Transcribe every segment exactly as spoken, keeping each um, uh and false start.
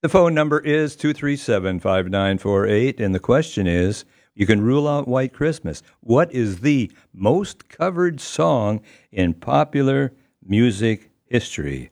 The phone number is two three seven, five nine four eight, and the question is, you can rule out White Christmas. What is the most covered song in popular music history?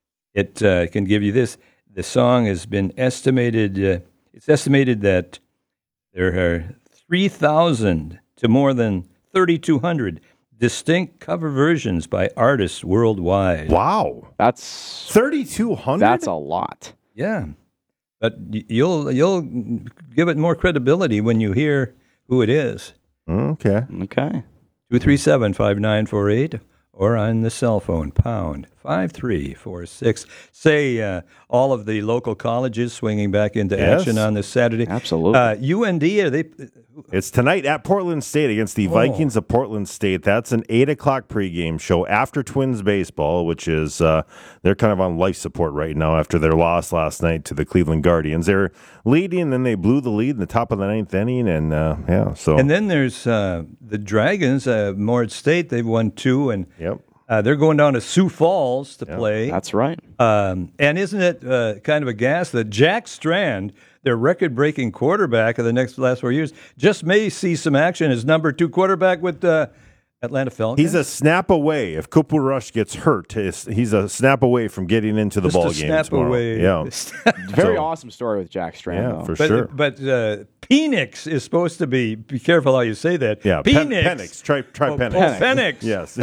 It uh, can give you this. The song has been estimated, uh, it's estimated that there are three thousand to more than thirty-two hundred distinct cover versions by artists worldwide. Wow. That's thirty-two hundred? That's a lot. Yeah. But you'll you'll give it more credibility when you hear who it is. Okay. Okay. two three seven, five nine four eight or on the cell phone, pound five three four six. Say uh, all of the local colleges swinging back into Yes. action on this Saturday. Absolutely. Uh, U N D, are they... It's tonight at Portland State against the Oh. Vikings of Portland State. That's an eight o'clock pregame show after Twins baseball, which is, uh, they're kind of on life support right now after their loss last night to the Cleveland Guardians. They're leading, and then they blew the lead in the top of the ninth inning, and uh, yeah, so. And then there's uh, the Dragons, uh, Moritz State, they've won two, and Yep. uh, they're going down to Sioux Falls to play. That's right. Um, and isn't it uh, kind of a gas that Jack Strand, their record-breaking quarterback of the next last four years, just may see some action as number two quarterback with uh, Atlanta Falcons? He's a snap away. If Cooper Rush gets hurt, he's he's a snap away from getting into the Just ball a game snap tomorrow. away. Yeah, Very So- awesome story with Jack Strand. yeah, though. for But, sure. but uh, Penix is supposed to be, be careful how you say that. Yeah, Pen- Penix. Penix. Try, try Oh, Penix. oh, Penix.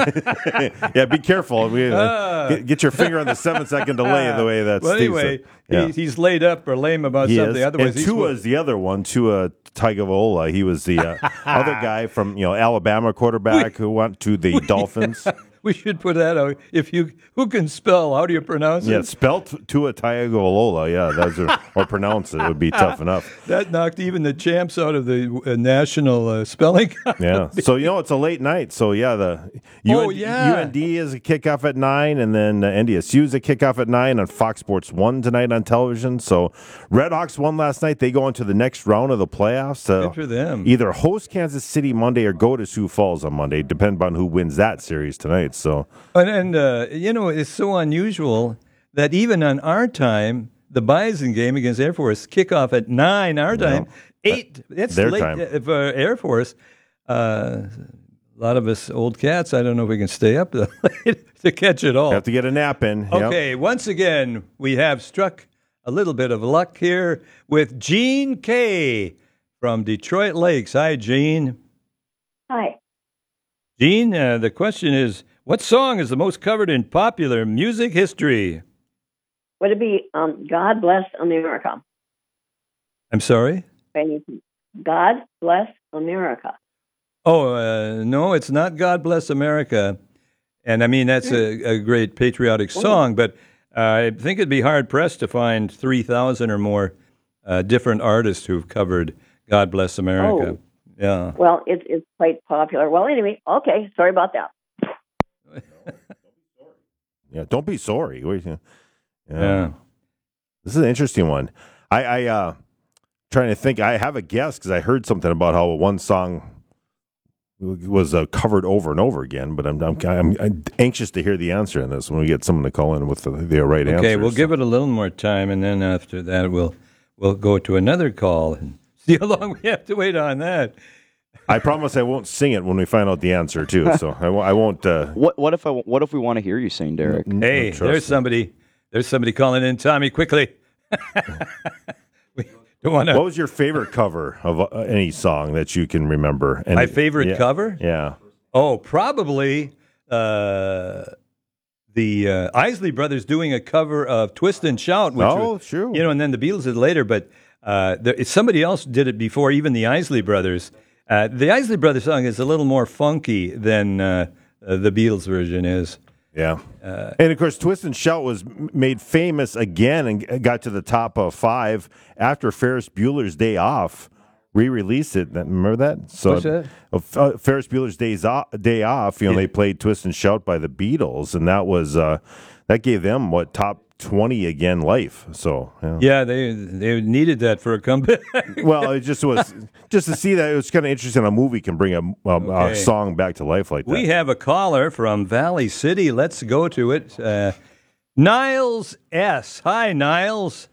Yes. Yeah, be careful. We, uh, Ah. get, get your finger on the seven-second delay the way that's Well, anyway, yeah. he, he's laid up or lame about He something. is. Otherwise, and he's Tua is the other one, Tua Tagovailoa. He was the uh, other guy from you know Alabama quarterback who went to the Dolphins. We should put that out. If you who can spell, how do you pronounce Yeah, it? spelt Tua Tagovailoa. Yeah, those are, or pronounce it. It would be tough enough. That knocked even the champs out of the uh, national uh, spelling. Yeah. So you know it's a late night. So yeah, the U N D, Oh, yeah. U N D is a kickoff at nine, and then uh, N D S U is a kickoff at nine on Fox Sports One tonight on television. So Redhawks won last night. They go into the next round of the playoffs. So Good for them. Either host Kansas City Monday or go to Sioux Falls on Monday, depending on who wins that series tonight. So And, and uh, you know, it's so unusual that even on our time, the Bison game against Air Force kickoff at nine our time, eight. That's their late time. uh, for Air Force. Uh, a lot of us old cats. I don't know if we can stay up to, to catch it all. have to get a nap in. Yep. Okay, once again, we have struck a little bit of luck here with Gene Kay from Detroit Lakes. Hi, Gene. Hi. Gene, uh, the question is, what song is the most covered in popular music history? Would it be um, God Bless America? I'm sorry? God Bless America. Oh, uh, no, it's not God Bless America. And I mean, that's a, a great patriotic song, but uh, I think it'd be hard-pressed to find three thousand or more uh, different artists who've covered God Bless America. Oh. Yeah. Well, it's it's quite popular. Well, anyway, okay. Sorry about that. Yeah, don't be sorry. We- Yeah. Yeah. This is an interesting one. I, I uh trying to think. I have a guess because I heard something about how one song was uh, covered over and over again. But I'm, I'm I'm I'm anxious to hear the answer on this when we get someone to call in with the, the right answer. Okay, we'll give it a little more time, and then after that, we'll we'll go to another call and see how long we have to wait on that. I promise I won't sing it when we find out the answer too. So I, won't- I won't. Uh, What what if I, what if we want to hear you sing, Derek? Hey, trust there's me. somebody. There's somebody calling in. Tommy, quickly. we don't want what to. was your favorite cover of uh, any song that you can remember? And My favorite yeah, cover? Yeah. Oh, probably uh, the uh, Isley Brothers doing a cover of "Twist and Shout." Which Oh, was, sure. You know, and then the Beatles did it later, but uh, there, somebody else did it before. Even the Isley Brothers. Uh, the Isley Brothers song is a little more funky than uh, uh, the Beatles version is. Yeah. and of course, Twist and Shout was m- made famous again and got to the top of five after Ferris Bueller's Day Off re-released it. Remember that? So What's that? Uh, Ferris Bueller's Days off, Day Off, you know, they played Twist and Shout by the Beatles, and that was uh, that gave them what top twenty again life. So yeah. Yeah, they they needed that for a comeback. Well, it just was just to see that it was kind of interesting. A movie can bring a, a, Okay. a song back to life like that. We have a caller from Valley City. Let's go to it. Uh, Niles S. Hi, Niles.